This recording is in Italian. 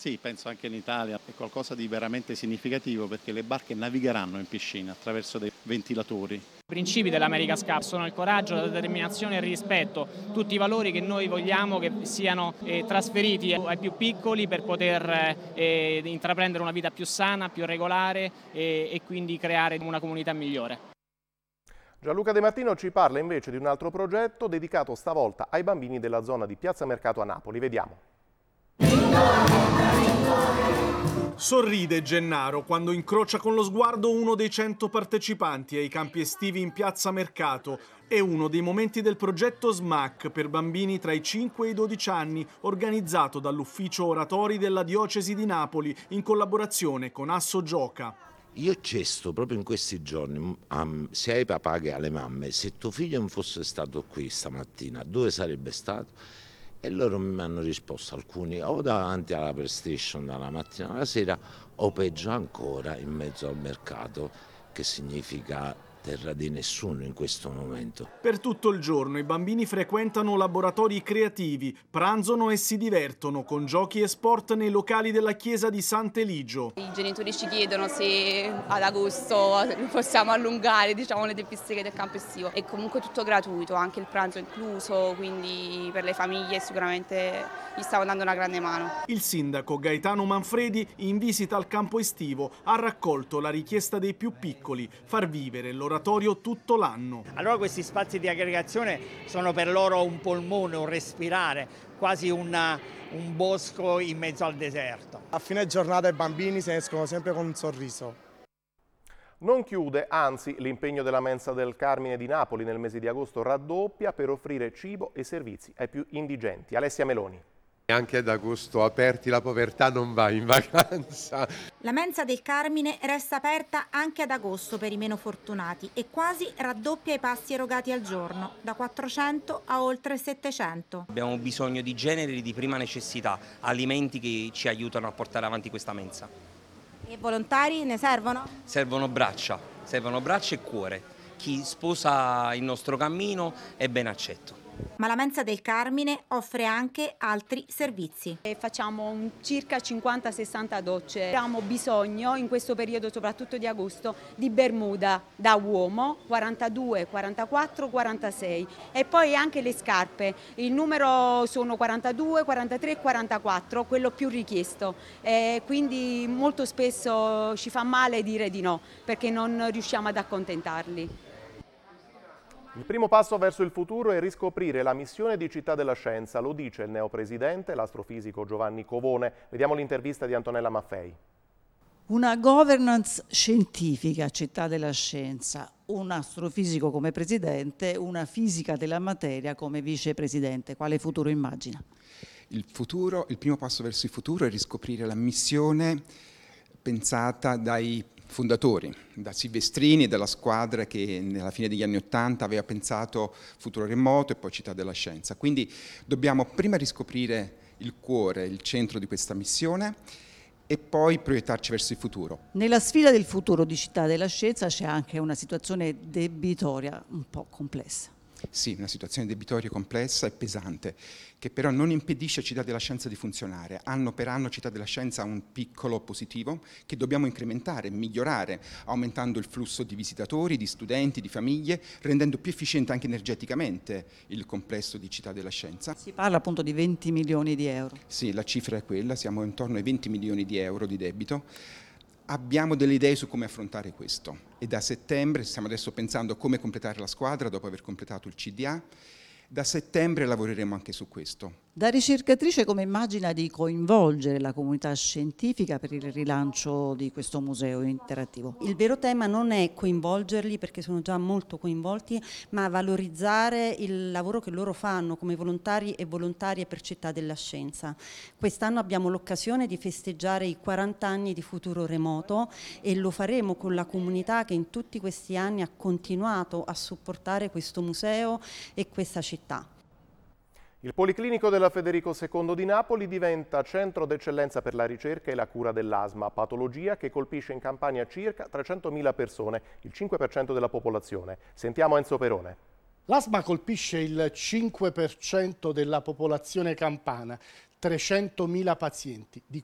Sì, penso anche in Italia è qualcosa di veramente significativo perché le barche navigheranno in piscina attraverso dei ventilatori. I principi dell'America's Cup sono il coraggio, la determinazione e il rispetto, tutti i valori che noi vogliamo che siano trasferiti ai più piccoli per poter intraprendere una vita più sana, più regolare e quindi creare una comunità migliore. Gianluca De Martino ci parla invece di un altro progetto dedicato stavolta ai bambini della zona di Piazza Mercato a Napoli. Vediamo. Sorride Gennaro quando incrocia con lo sguardo uno dei 100 partecipanti ai campi estivi in Piazza Mercato. È uno dei momenti del progetto SMAC per bambini tra i 5 e i 12 anni, organizzato dall'Ufficio Oratori della Diocesi di Napoli in collaborazione con Asso Gioca. Io ho chiesto proprio in questi giorni sia ai papà che alle mamme se tuo figlio non fosse stato qui stamattina, dove sarebbe stato? E loro mi hanno risposto alcuni o davanti alla PlayStation dalla mattina alla sera o peggio ancora in mezzo al mercato, che significa terra di nessuno in questo momento. Per tutto il giorno i bambini frequentano laboratori creativi, pranzano e si divertono con giochi e sport nei locali della chiesa di Sant'Eligio. I genitori ci chiedono se ad agosto possiamo allungare, diciamo, le tempistiche del campo estivo. È comunque tutto gratuito, anche il pranzo incluso, quindi per le famiglie sicuramente gli stiamo dando una grande mano. Il sindaco Gaetano Manfredi, in visita al campo estivo, ha raccolto la richiesta dei più piccoli, far vivere l'oratorio tutto l'anno. Allora questi spazi di aggregazione sono per loro un polmone, un respirare, quasi un bosco in mezzo al deserto. A fine giornata i bambini se ne escono sempre con un sorriso. Non chiude, anzi, l'impegno della Mensa del Carmine di Napoli nel mese di agosto raddoppia per offrire cibo e servizi ai più indigenti. Alessia Meloni. Anche ad agosto aperti, la povertà non va in vacanza. La Mensa del Carmine resta aperta anche ad agosto per i meno fortunati e quasi raddoppia i pasti erogati al giorno, da 400 a oltre 700. Abbiamo bisogno di generi di prima necessità, alimenti che ci aiutano a portare avanti questa mensa. E volontari ne servono? Servono braccia e cuore. Chi sposa il nostro cammino è ben accetto. Ma la Mensa del Carmine offre anche altri servizi. Facciamo circa 50-60 docce. Abbiamo bisogno in questo periodo, soprattutto di agosto, di bermuda da uomo 42, 44, 46 e poi anche le scarpe. Il numero sono 42, 43 e 44, quello più richiesto. Quindi molto spesso ci fa male dire di no perché non riusciamo ad accontentarli. Il primo passo verso il futuro è riscoprire la missione di Città della Scienza, lo dice il neopresidente, l'astrofisico Giovanni Covone. Vediamo l'intervista di Antonella Maffei. Una governance scientifica, Città della Scienza, un astrofisico come presidente, una fisica della materia come vicepresidente. Quale futuro immagina? Il primo passo verso il futuro è riscoprire la missione pensata dai fondatori, da Silvestrini e dalla squadra che nella fine degli anni '80 aveva pensato futuro remoto e poi Città della Scienza. Quindi dobbiamo prima riscoprire il cuore, il centro di questa missione e poi proiettarci verso il futuro. Nella sfida del futuro di Città della Scienza c'è anche una situazione debitoria un po' complessa. Sì, una situazione debitoria complessa e pesante, che però non impedisce a Città della Scienza di funzionare. Anno per anno Città della Scienza ha un piccolo positivo che dobbiamo incrementare, migliorare, aumentando il flusso di visitatori, di studenti, di famiglie, rendendo più efficiente anche energeticamente il complesso di Città della Scienza. Si parla appunto di 20 milioni di euro. Sì, la cifra è quella, siamo intorno ai 20 milioni di euro di debito. Abbiamo delle idee su come affrontare questo e da settembre stiamo adesso pensando a come completare la squadra dopo aver completato il CDA. Da settembre lavoreremo anche su questo. Da ricercatrice come immagina di coinvolgere la comunità scientifica per il rilancio di questo museo interattivo? Il vero tema non è coinvolgerli perché sono già molto coinvolti, ma valorizzare il lavoro che loro fanno come volontari e volontarie per Città della Scienza. Quest'anno abbiamo l'occasione di festeggiare i 40 anni di Futuro Remoto e lo faremo con la comunità che in tutti questi anni ha continuato a supportare questo museo e questa città. Il Policlinico della Federico II di Napoli diventa centro d'eccellenza per la ricerca e la cura dell'asma, patologia che colpisce in Campania circa 300.000 persone, il 5% della popolazione. Sentiamo Enzo Perone. L'asma colpisce il 5% della popolazione campana, 300.000 pazienti, di